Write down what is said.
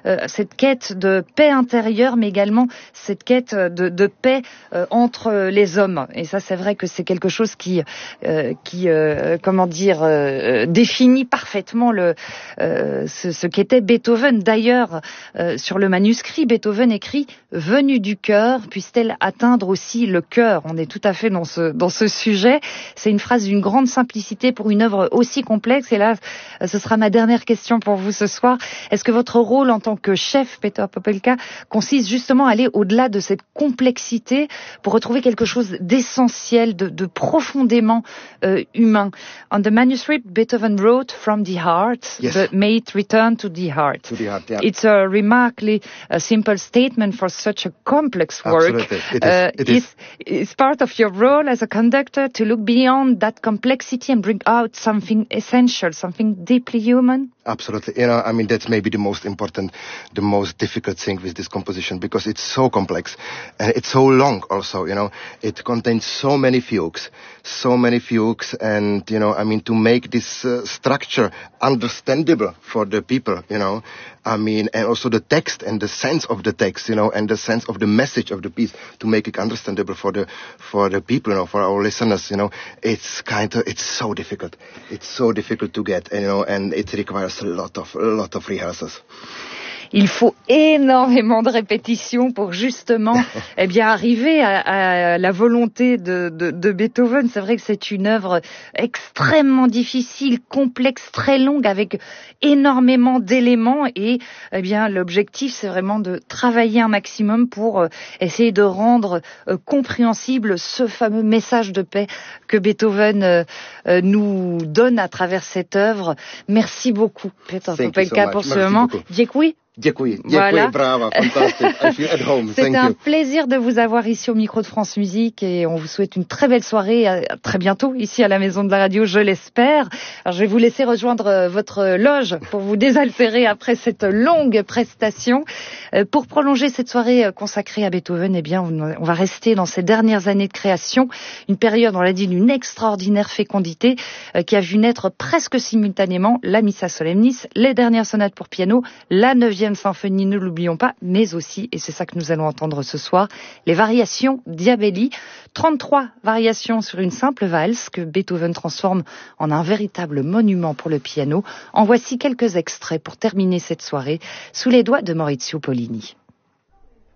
cette quête de paix intérieure, mais également cette quête de paix entre les hommes. Et ça, c'est vrai que c'est quelque chose qui définit parfaitement ce qu'était Beethoven. D'ailleurs, sur le manuscrit, Beethoven écrit « Venue du cœur, puisse-t-elle atteindre aussi le cœur ». On est tout à fait dans ce sujet. C'est une phrase d'une grande simplicité pour une œuvre aussi complexe. Et là, ce sera ma dernière question pour vous ce soir. Est-ce que votre rôle en tant que chef, Peter Popelka, consiste justement à aller au-delà de cette complexité pour retrouver quelque chose d'essentiel, de profondément humain? On the manuscript, Beethoven wrote from the heart, yes. But may it return to the heart. To the heart, yeah. It's a remarkably simple statement for such a complex work. Absolutely. It is. It's part of your role as a conductor to look beyond that complexity and bring out something essential, something deeply human? Absolutely. That's maybe the most important, the most difficult thing with this composition, because it's so complex and it's so long also, it contains so many fugues, and, to make this structure understandable for the people, and also the text and the sense of the text, and the sense of the message of the piece, to make it understandable for the people, for our listeners, it's so difficult. It's so difficult to get, and it requires a lot of rehearsals. Il faut énormément de répétitions pour justement arriver à la volonté de Beethoven. C'est vrai que c'est une œuvre extrêmement difficile, complexe, très longue, avec énormément d'éléments, et l'objectif, c'est vraiment de travailler un maximum pour essayer de rendre compréhensible ce fameux message de paix que Beethoven nous donne à travers cette œuvre. Merci beaucoup, Peter Popelka, pour ce moment. Děkuji, voilà. Brava, fantastic. I feel at home. C'était un plaisir de vous avoir ici au micro de France Musique, et on vous souhaite une très belle soirée, à très bientôt ici à la Maison de la Radio, je l'espère. Alors, je vais vous laisser rejoindre votre loge pour vous désaltérer après cette longue prestation. Pour prolonger cette soirée consacrée à Beethoven, on va rester dans ces dernières années de création, une période, on l'a dit, d'une extraordinaire fécondité qui a vu naître presque simultanément la Missa Solemnis, les dernières sonates pour piano, la 9e symphonie, ne l'oublions pas, mais aussi, et c'est ça que nous allons entendre ce soir, les variations Diabelli, 33 variations sur une simple valse que Beethoven transforme en un véritable monument pour le piano. En voici quelques extraits pour terminer cette soirée sous les doigts de Maurizio Pollini.